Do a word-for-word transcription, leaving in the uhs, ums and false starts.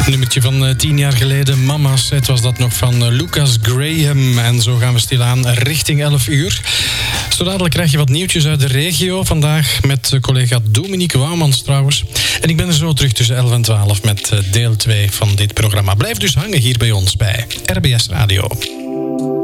Nummertje van uh, tien jaar geleden, Mama Set, was dat nog van uh, Lucas Graham. En zo gaan we stilaan richting elf uur. Zo dadelijk krijg je wat nieuwtjes uit de regio. Vandaag met uh, collega Dominique Wouwmans trouwens. En ik ben er zo terug tussen elf en twaalf met uh, deel twee van dit programma. Blijf dus hangen hier bij ons bij R B S Radio.